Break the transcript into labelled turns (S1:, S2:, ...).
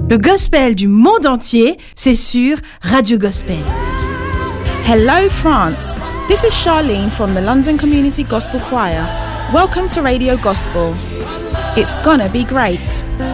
S1: Le gospel du monde entier, c'est sur Radio Gospel.
S2: Hello France, this is Charlene from the London Community Gospel Choir. Welcome to Radio Gospel. It's gonna be great.